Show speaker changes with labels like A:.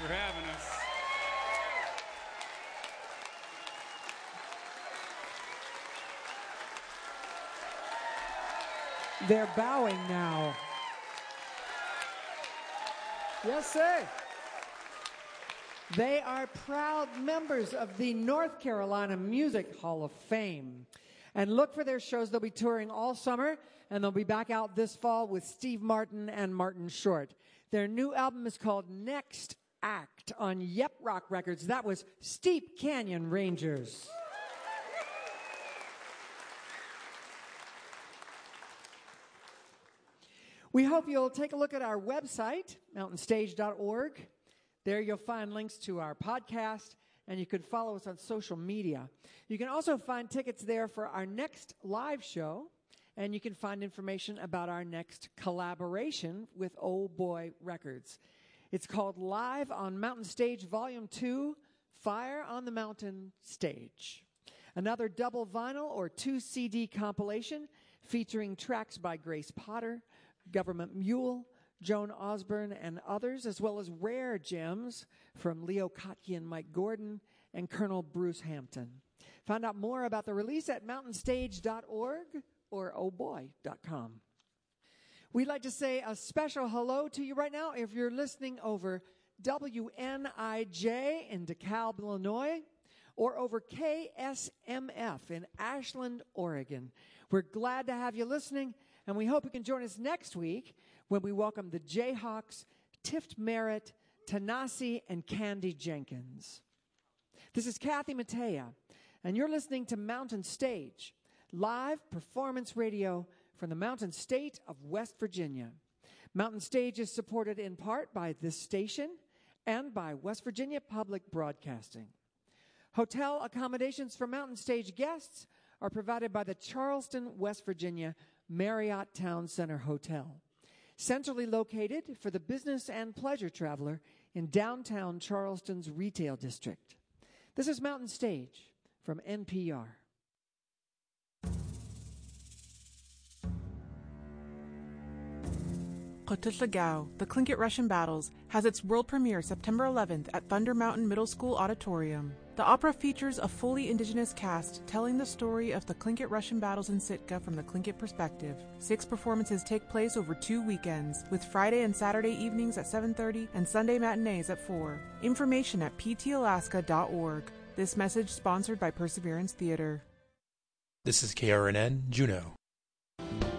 A: for having us.
B: They're bowing now. Yes, sir. They are proud members of the North Carolina Music Hall of Fame. And look for their shows. They'll be touring all summer, and they'll be back out this fall with Steve Martin and Martin Short. Their new album is called Next Act on Yep Rock Records. That was Steep Canyon Rangers. We hope you'll take a look at our website, mountainstage.org. There you'll find links to our podcast, and you can follow us on social media. You can also find tickets there for our next live show, and you can find information about our next collaboration with Oh Boy Records. It's called Live on Mountain Stage Volume 2, Fire on the Mountain Stage. Another double vinyl or 2 CD compilation featuring tracks by Grace Potter, Government Mule, Joan Osborne, and others, as well as rare gems from Leo Kottke and Mike Gordon and Colonel Bruce Hampton. Find out more about the release at mountainstage.org or ohboy.com. We'd like to say a special hello to you right now if you're listening over WNIJ in DeKalb, Illinois, or over KSMF in Ashland, Oregon. We're glad to have you listening, and we hope you can join us next week when we welcome the Jayhawks, Tift Merritt, Tanasi, and Candy Jenkins. This is Kathy Mattea, and you're listening to Mountain Stage, live performance radio from the Mountain State of West Virginia. Mountain Stage is supported in part by this station and by West Virginia Public Broadcasting. Hotel accommodations for Mountain Stage guests are provided by the Charleston, West Virginia Marriott Town Center Hotel, centrally located for the business and pleasure traveler in downtown Charleston's retail district. This is Mountain Stage from NPR.
C: Khotuslagao, The Tlingit Russian Battles, has its world premiere September 11th at Thunder Mountain Middle School Auditorium. The opera features a fully indigenous cast telling the story of the Tlingit Russian battles in Sitka from the Tlingit perspective. 6 performances take place over 2 weekends, with Friday and Saturday evenings at 7:30 and Sunday matinees at 4. Information at ptalaska.org. This message sponsored by Perseverance Theater.
D: This is KRNN Juneau.